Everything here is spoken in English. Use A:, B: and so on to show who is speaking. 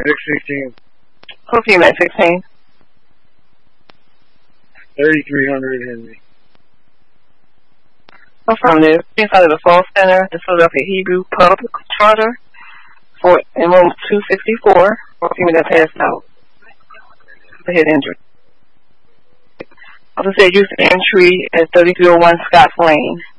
A: Medic 16.
B: Who female 16?
A: 3300 Henry.
B: I'm from the inside of the Fall Center, the Philadelphia Hebrew Public Charter, in room 264, for a female that passed out. The head injury. Officer said use entry at 3301 Scotts Lane.